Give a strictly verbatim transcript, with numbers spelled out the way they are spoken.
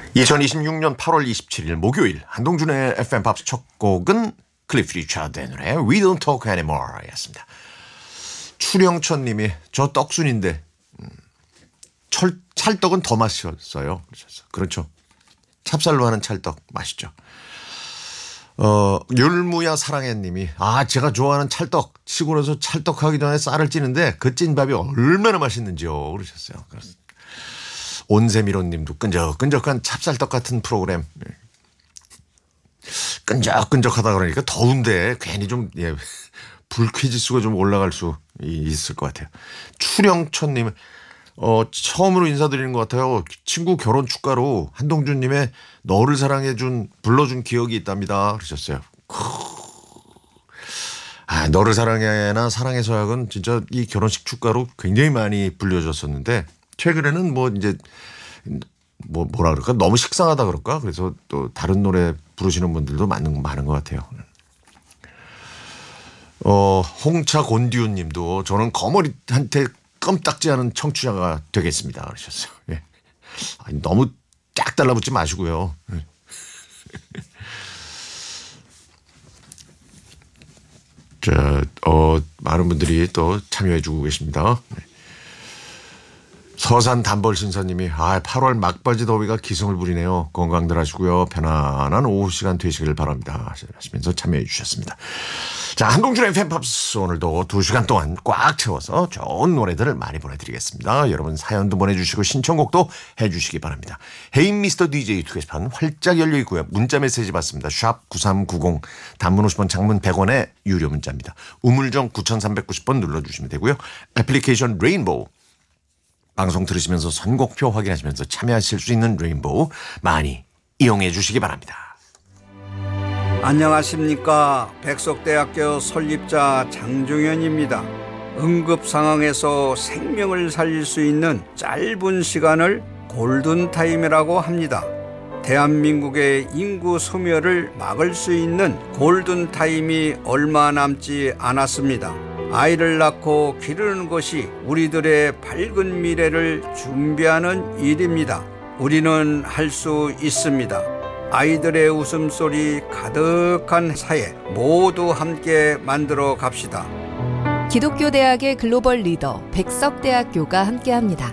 이천이십육 년 팔월 이십칠일 목요일 한동준의 에프엠 팝스 첫 곡은 클리프 리차드의 노래 We Don't Talk Anymore 였습니다. 추령천 님이 저 떡순인데 음, 철, 찰떡은 더 맛있어요. 그렇죠. 찹쌀로 하는 찰떡 맛있죠. 어, 율무야 사랑해 님이 아 제가 좋아하는 찰떡 시골에서 찰떡하기 전에 쌀을 찌는데 그 찐밥이 얼마나 맛있는지요 그러셨어요. 그래서 온세미로 님도 끈적끈적한 찹쌀떡 같은 프로그램. 끈적끈적하다 그러니까 더운데 괜히 좀 예, 불쾌지수가 좀 올라갈 수 있을 것 같아요. 추령천 님은 어, 처음으로 인사드리는 것 같아요. 친구 결혼 축가로 한동준 님의 너를 사랑해 준 불러준 기억이 있답니다. 그러셨어요. 아, 너를 사랑해나 사랑의 서약은 진짜 이 결혼식 축가로 굉장히 많이 불려졌었는데 최근에는 뭐 이제 뭐 뭐라 그럴까 너무 식상하다 그럴까 그래서 또 다른 노래 부르시는 분들도 많은 많은 것 같아요. 어 홍차 곤디운 님도 저는 거머리한테 껌딱지 않은 청취자가 되겠습니다 그러셨어요. 예. 아니, 너무 쫙 달라붙지 마시고요. 자, 어, 많은 분들이 또 참여해 주고 계십니다. 서산 단벌 신사님이 아 팔월 막바지 더위가 기승을 부리네요. 건강들 하시고요. 편안한 오후 시간 되시길 바랍니다. 하시면서 참여해 주셨습니다. 자, 한동준의 팬팝스 오늘도 두 시간 동안 꽉 채워서 좋은 노래들을 많이 보내드리겠습니다. 여러분 사연도 보내주시고 신청곡도 해주시기 바랍니다. 헤인 미스터 디제이 게시판 활짝 열려 있고요. 문자 메시지 받습니다. 샵 구삼구공 단문 오십 원 장문 백 원의 유료 문자입니다. 우물정 구삼구공 번 눌러주시면 되고요. 애플리케이션 레인보우 방송 들으시면서 선곡표 확인하시면서 참여하실 수 있는 레인보우 많이 이용해 주시기 바랍니다. 안녕하십니까. 백석대학교 설립자 장종현입니다. 응급 상황에서 생명을 살릴 수 있는 짧은 시간을 골든타임이라고 합니다. 대한민국의 인구 소멸을 막을 수 있는 골든타임이 얼마 남지 않았습니다. 아이를 낳고 기르는 것이 우리들의 밝은 미래를 준비하는 일입니다. 우리는 할 수 있습니다. 아이들의 웃음소리 가득한 사회 모두 함께 만들어 갑시다. 기독교 대학의 글로벌 리더 백석대학교가 함께합니다.